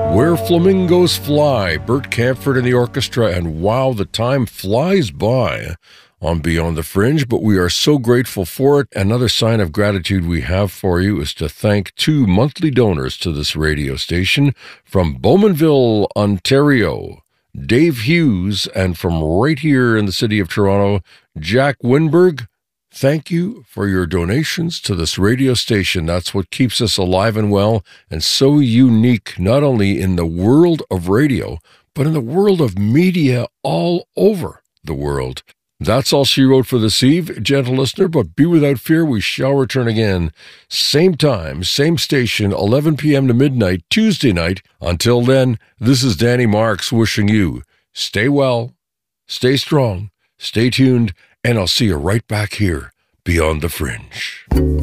Where Flamingos Fly, Bert Camford and the orchestra, and wow, the time flies by on Beyond the Fringe, but we are so grateful for it. Another sign of gratitude we have for you is to thank two monthly donors to this radio station from Bowmanville, Ontario, Dave Hughes, and from right here in the city of Toronto, Jack Winberg. Thank you for your donations to this radio station. That's what keeps us alive and well and so unique, not only in the world of radio, but in the world of media all over the world. That's all she wrote for this eve, gentle listener, but be without fear, we shall return again. Same time, same station, 11 p.m. to midnight, Tuesday night. Until then, this is Danny Marks wishing you stay well, stay strong, stay tuned, and I'll see you right back here, Beyond the Fringe.